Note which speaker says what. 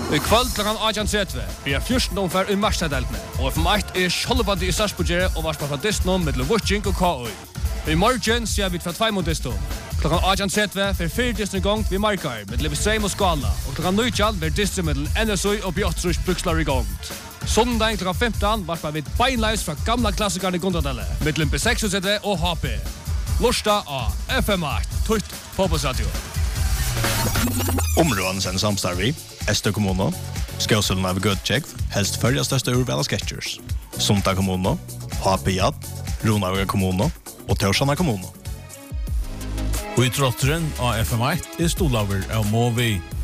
Speaker 1: I kvöld klokken 18:30 blir 14 omfær I Marstaddeltene, og FM1 Skjoldbandi I Sarpsborg og varspa fra Disney med Vutching og KOI. I morgen ser vi fra 2 mot Disney. Klokken 18:30 for 4 Disney gongt vi markar med Levisheim og Skala, og klokken 19 blir Disney med NSU og Bjørtrus Brukslar I gongt. Sondag klokken 15 varspa vi beinleis fra gamla klassikerne I Gondadelle, med B6 og HP. Lorsta av FM8, Tutt Fotbollsradio.
Speaker 2: Områden sen samstarvi, Estö kommuno, Skåsulna av Gudtjekv, helst följa största urvala sketchers. Sumta kommuno, HP Jad, Ronaviga kommuno og Torsana kommuno.
Speaker 3: Og I trotteren av FM8 Stolaver av Movi.